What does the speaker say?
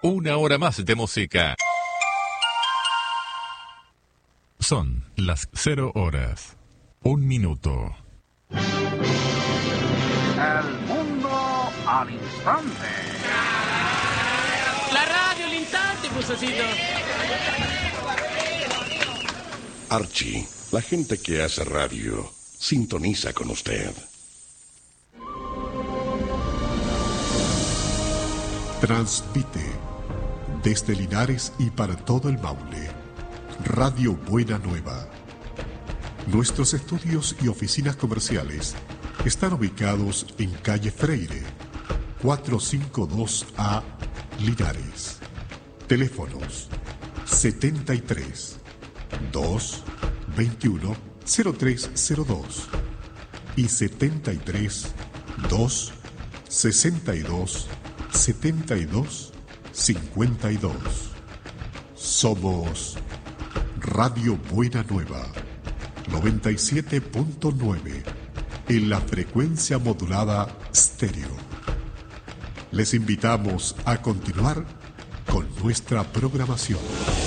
Una hora más de música. Son las 0 horas, 1 minuto. El mundo al instante. La radio al instante, Pusocito. Archie, la gente que hace radio, sintoniza con usted. Transmite desde Linares y para todo el Maule, Radio Buena Nueva. Nuestros estudios y oficinas comerciales están ubicados en calle Freire, 452A, Linares. Teléfonos 73 221 0302 y 73 262 72 52. Somos Radio Buena Nueva 97.9 en la frecuencia modulada estéreo. Les invitamos a continuar con nuestra programación.